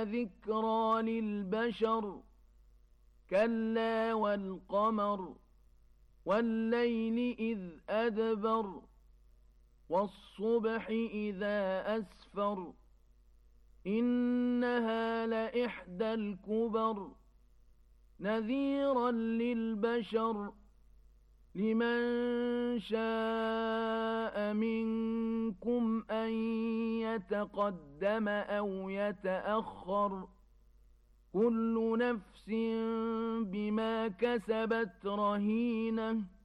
ذكرى للبشر كلا والقمر والليل إذ أدبر والصبح إذا أسفر إنها لإحدى الكبر نذيرا للبشر لمن شاء منكم أن يتقدم أو يتأخر كل نفس بما كسبت رهينة